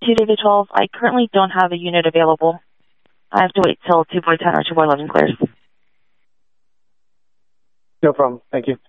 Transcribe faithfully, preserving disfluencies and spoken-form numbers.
two David twelve. I currently don't have a unit available. I have to wait till two boy ten or two boy eleven clears. No problem. Thank you.